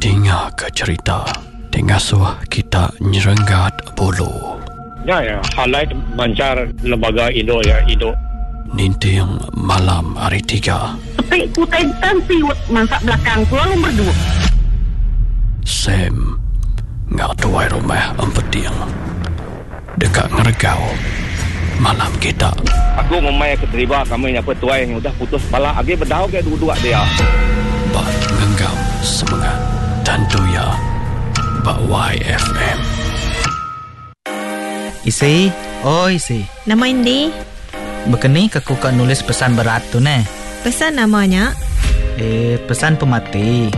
Dengar ke cerita Dengar suah kita nyerenggat bulu. Ya, highlight mancar lembaga Indo ya, Indo. Ninting malam hari 3. Petik kutai siwet masak belakang tu nomor 2. Sam ngak tuai rumah empeting dekat ngeregau malam kita. Aku memang keterima kami yang petuai yang udah putus bala agi berdau ke dua-dua dia. Bak ngenggam semangat tentu ya Bak YFM. Isi, oh Isi. Nama Indi. Bekeni aku nulis pesan berat tu ne. Pesan namanya? Pesan pemati.